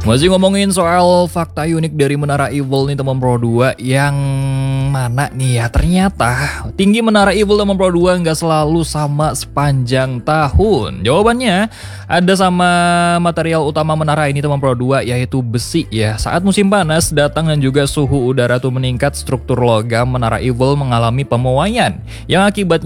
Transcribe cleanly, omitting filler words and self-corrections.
Masih ngomongin soal fakta unik dari Menara Evil nih teman Pro 2, yang mana nih ya, ternyata tinggi Menara Evil teman Pro 2 nggak selalu sama sepanjang tahun. Jawabannya ada sama material utama menara ini teman Pro 2, yaitu besi ya. Saat musim panas datang dan juga suhu udara tuh meningkat, struktur logam Menara Evil mengalami pemuaian yang akibatnya